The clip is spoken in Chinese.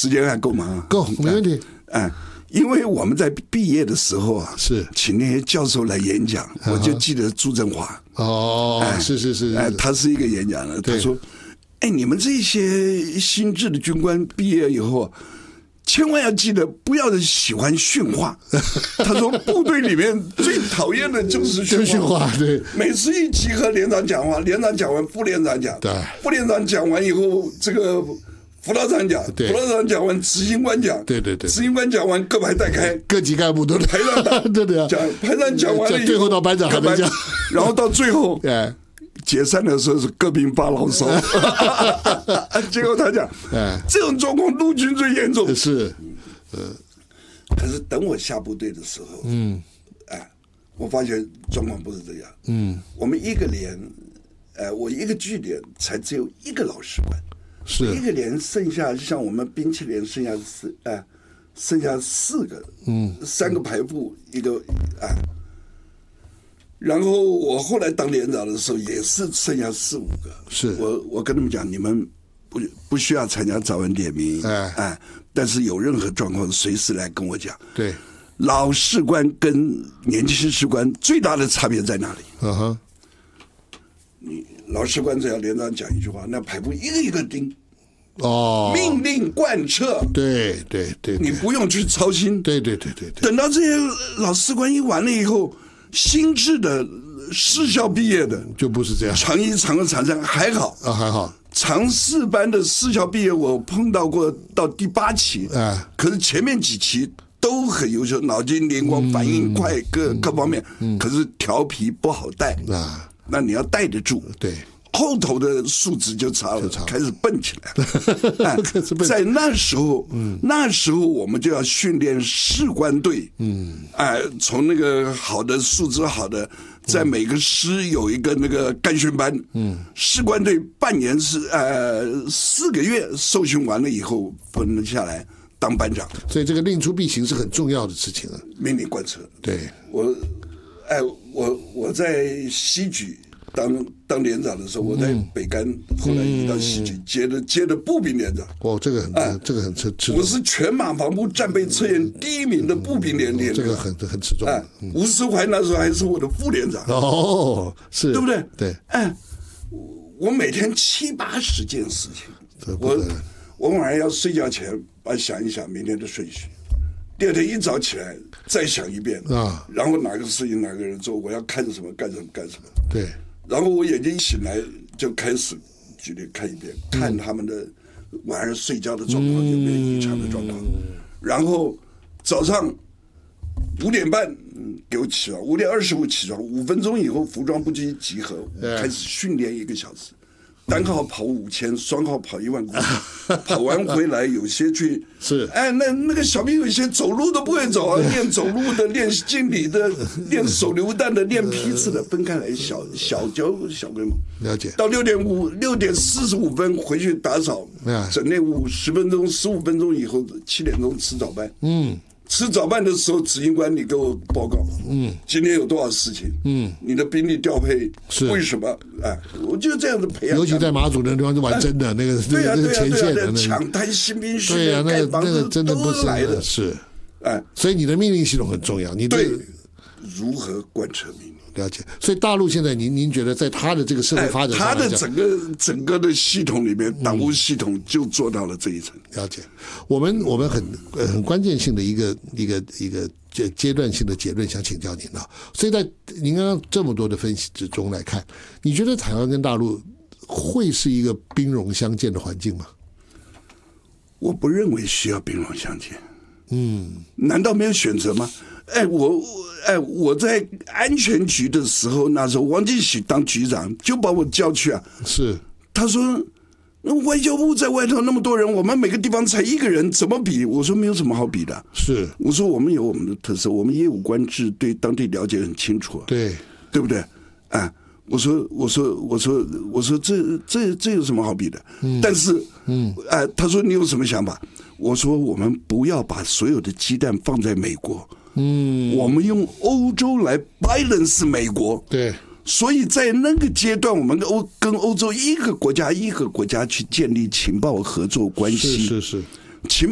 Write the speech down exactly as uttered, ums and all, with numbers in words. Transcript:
时间还够吗？ 够，没问题。 哎，因为我们在毕业的时候啊， 是请那些教授来演讲， 嗯、 我就记得朱振华。 哦， 哎、 是是是， 哎，他是一个演讲的，他说：“哎，你们这些新制的军官毕业以后。”千万要记得，不要喜欢训话。他说，部队里面最讨厌的就是训话。 对， 每次一集合，连长讲话，连长讲完，副连长讲， 对， 副连长讲完以后，这个辅导长讲，辅导长讲完，执行官讲， 对对对， 执行官讲完，各排代开， 各级干部都排长对对讲，排长讲完了以后， 最后到班长还没讲， 然后到最后， 哎。 解散的时候是各兵发牢骚，结果他讲，哎，这种状况陆军最严重。 是，呃， 可是等我下部队的时候，嗯，哎，我发现状况不是这样。嗯，我们一个连，呃，我一个据点才只有一个老师官， 是一个连，剩下像我们兵器连剩下四，哎、呃，剩下四个，嗯，三个排部，一个，哎、呃。然后我后来当连长的时候，也是剩下四五个。 是我我跟他们讲，你们不不需要参加早晚点名，哎哎，但是有任何状况随时来跟我讲。 对， 老士官跟年轻士官最大的差别在哪里？ 嗯哼， 你老士官只要连长讲一句话，那排部一个一个盯。 哦， 命令贯彻， 对对 对, 对， 你不用去操心。 对对对对对， 等到这些老士官一完了以后。新制的士校毕业的就不是这样， 常一、常二、常三还好啊，还好。 常四班的士校毕业，我碰到过到第八期， 哎， 可是前面几期都很优秀，脑筋灵光，反应快，各各方面，可是调皮不好带啊，那你要带得住， 对。 后头的素质就差了，开始笨起来了。哎、在那时候，嗯，那时候我们就要训练士官队，嗯，哎，从那个好的素质好的，在每个师有一个那个干训班，嗯，士官队半年是呃四个月受训完了以后分了下来当班长。 所以这个令出必行是很重要的事情啊， 命令贯彻。 对， 我，哎，我我在西举。当当连长的时候，我在北干，嗯、后来移到西局，接的接的步兵连长。 哦，这个很，哎、这个很吃吃。 我是全马防部战备测验第一名的步兵连连长， 这个很很吃重。 哎，吴思怀那时候还是我的副连长。 哦，是， 对不对？ 对。 哎，我每天七八十件事情，我我晚上要睡觉前把想一想明天的顺序。第二天一早起来再想一遍啊，然后哪个事情哪个人做，我要看什么干什么干什么。 对。 然后我眼睛一醒来就开始剧烈看一遍，嗯、看他们的晚上睡觉的状况有没有异常的状况。嗯、然后早上五点半给我起床，五点二十五起床，五分钟以后服装部队集合，开始训练一个小时。单号跑五千，双号跑一万公里，跑完回来有些去是哎，那那个小兵有些走路都不会走啊，练走路的，练敬礼的，练手榴弹的，练批次的，分开来小小教小规模。 了解。 到六点五六点四十五分回去打扫，整练五十分钟十五分钟以后七点钟吃早班。嗯。吃早饭的时候，执行官你给我报告，嗯，今天有多少事情，嗯，你的兵力调配是为什么？哎，我就这样子培养。 尤其在马祖那地方是玩真的，哎、那个对呀、啊、 那个前线的抢滩新兵训练，对呀、啊，那个那个真的不是来的， 是， 哎， 所以你的命令系统很重要，你对如何贯彻命令。 了解，所以大陆现在您您觉得在他的这个社会发展上， 他的整个整个的系统里面，党务系统就做到了这一层。 了解，我们我们很很关键性的一个一个一个阶阶段性的结论，想请教您了。所以在您刚刚这么多的分析之中来看，你觉得台湾跟大陆会是一个兵戎相见的环境吗？ 我不认为需要兵戎相见。嗯，难道没有选择吗？哎，我哎，我在安全局的时候，那时候王进喜当局长，就把我叫去啊。 是， 他说，那外交部在外头那么多人，我们每个地方才一个人，怎么比？我说没有什么好比的。 是， 我说我们有我们的特色，我们业务官制对当地了解很清楚， 对， 对不对？啊，我说，我说，我说，我说这这这有什么好比的？嗯、但是，嗯，哎、呃，他说你有什么想法？我说我们不要把所有的鸡蛋放在美国。嗯，我们用欧洲来 balance 美国， 对， 所以在那个阶段，我们跟欧跟欧洲一个国家一个国家去建立情报合作关系， 是是是， 情。